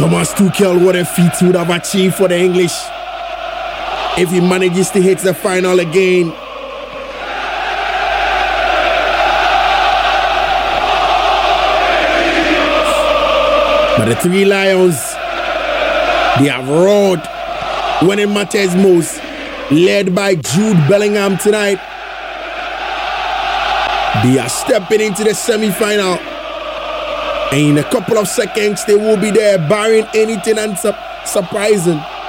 Thomas Tuchel, what a feat he would have achieved for the English if he manages to hit the final again. But the Three Lions, they have roared when it matters most, led by Jude Bellingham tonight. They are stepping into the semi-final. And in a couple of seconds, they will be there, barring anything surprising.